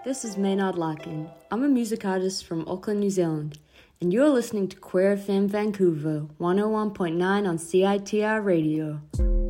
This is Maynard Larkin. I'm a music artist from Auckland, New Zealand, and you're listening to Queer FM Vancouver, 101.9 on CITR Radio.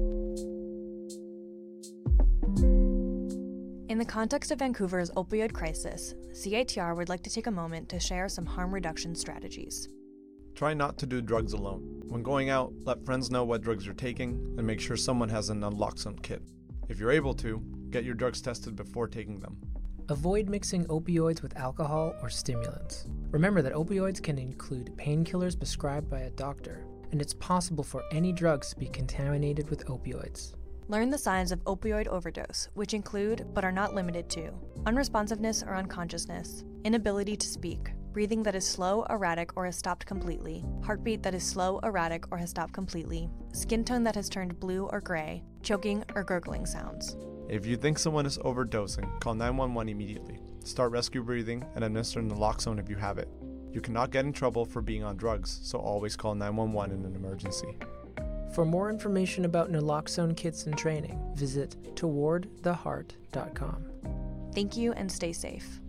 In the context of Vancouver's opioid crisis, CITR would like to take a moment to share some harm reduction strategies. Try not to do drugs alone. When going out, let friends know what drugs you're taking and make sure someone has an naloxone kit. If you're able to, get your drugs tested before taking them. Avoid mixing opioids with alcohol or stimulants. Remember that opioids can include painkillers prescribed by a doctor, and it's possible for any drugs to be contaminated with opioids. Learn the signs of opioid overdose, which include, but are not limited to, unresponsiveness or unconsciousness, inability to speak, breathing that is slow, erratic, or has stopped completely, heartbeat that is slow, erratic, or has stopped completely, skin tone that has turned blue or gray, choking or gurgling sounds. If you think someone is overdosing, call 911 immediately. Start rescue breathing and administer naloxone if you have it. You cannot get in trouble for being on drugs, so always call 911 in an emergency. For more information about naloxone kits and training, visit towardtheheart.com. Thank you and stay safe.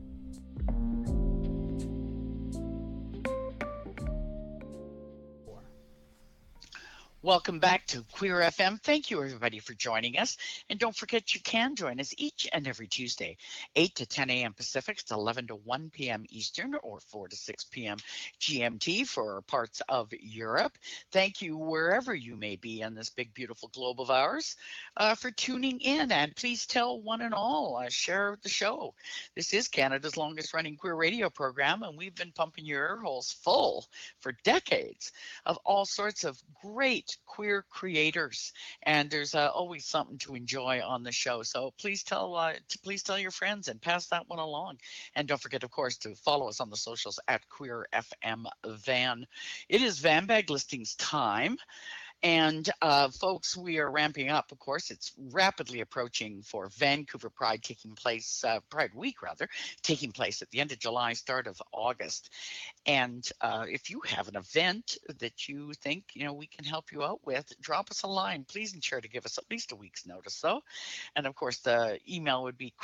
Welcome back to Queer FM. Thank you, everybody, for joining us. And don't forget, you can join us each and every Tuesday, 8 to 10 a.m. Pacific, to 11 to 1 p.m. Eastern, or 4 to 6 p.m. GMT for parts of Europe. Thank you, wherever you may be on this big, beautiful globe of ours, for tuning in. And please tell one and all, share the show. This is Canada's longest running queer radio program, and we've been pumping your ear holes full for decades of all sorts of great queer creators, and there's always something to enjoy on the show. So please tell your friends and pass that one along. And don't forget, of course, to follow us on the socials at Queer FM Van. It is Van Bag Listings time. And folks, we are ramping up. Of course, it's rapidly approaching for Vancouver Pride taking place, Pride Week rather, taking place at the end of July, start of August. And if you have an event that you think, we can help you out with, drop us a line. Please ensure to give us at least a week's notice, though. And of course, the email would be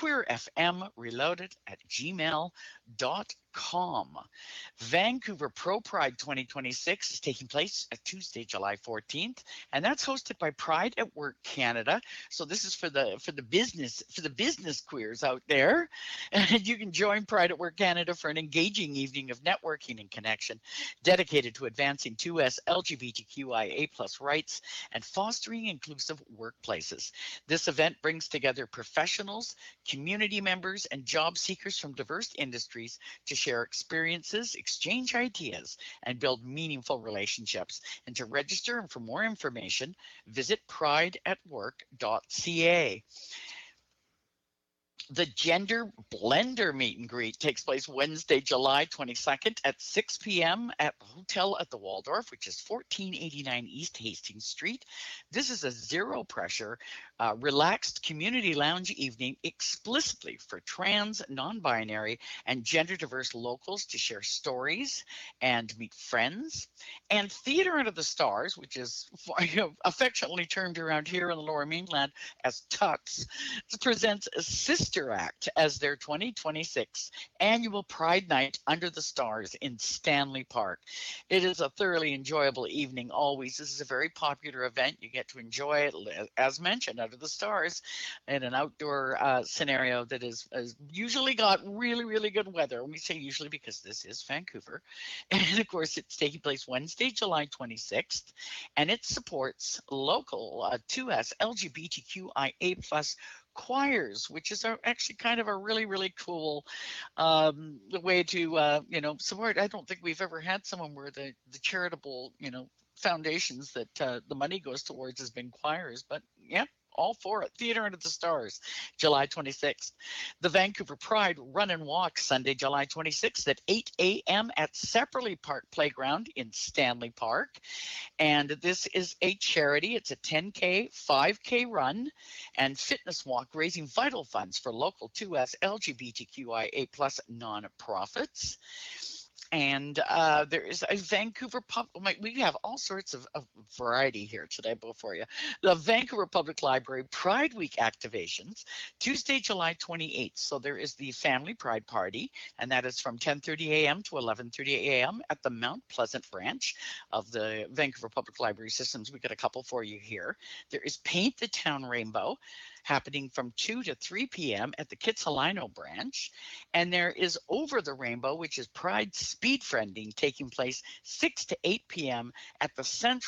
queerfmreloaded@gmail.com. Vancouver Pro Pride 2026 is taking place at Tuesday, July 14th, and that's hosted by Pride at Work Canada. So this is for the business queers out there. And you can join Pride at Work Canada for an engaging evening of networking and connection dedicated to advancing 2S LGBTQIA+ rights and fostering inclusive workplaces. This event brings together professionals, community members, and job seekers from diverse industries to share experiences, exchange ideas, and build meaningful relationships. And to register and for more information, visit prideatwork.ca. The Gender Blender Meet and Greet takes place Wednesday, July 22nd at 6 p.m. at the Hotel at the Waldorf, which is 1489 East Hastings Street. This is a zero-pressure, relaxed community lounge evening explicitly for trans, non-binary, and gender-diverse locals to share stories and meet friends. And Theater Under the Stars, which is affectionately termed around here in the Lower Mainland as TUTS, presents a Sister Act as their 2026 annual Pride Night Under the Stars in Stanley Park. It is a thoroughly enjoyable evening always. This is a very popular event. You get to enjoy it, as mentioned, under the stars in an outdoor scenario that is usually got really, really good weather. And we say usually because this is Vancouver. And of course, it's taking place Wednesday, July 26th, and it supports local 2S LGBTQIA+ choirs, which is actually kind of a really, really cool way to, support. I don't think we've ever had someone where the charitable, foundations that the money goes towards has been choirs, but yeah. All for it. Theater Under the Stars, July 26th. The Vancouver Pride Run and Walk, Sunday, July 26th at 8 a.m. at Sepperley Park Playground in Stanley Park. And this is a charity. It's a 10K, 5K run and fitness walk, raising vital funds for local 2S LGBTQIA+ nonprofits. And there is a Vancouver we have all sorts of variety here today for you. The Vancouver Public Library Pride Week activations, Tuesday, July 28th. So there is the Family Pride Party, and that is from 10:30 a.m. to 11:30 a.m. at the Mount Pleasant branch of the Vancouver Public Library Systems. We got a couple for you here. There is Paint the Town Rainbow, happening from 2 to 3 p.m. at the Kitsilano branch. And there is Over the Rainbow, which is Pride Speed Friending, taking place 6 to 8 p.m. at the Central